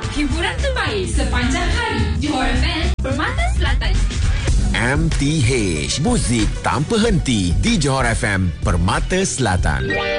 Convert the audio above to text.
Hiburan terbaik sepanjang hari. Johor FM, Permata Selatan. MTH, muzik tanpa henti di Johor FM, Permata Selatan.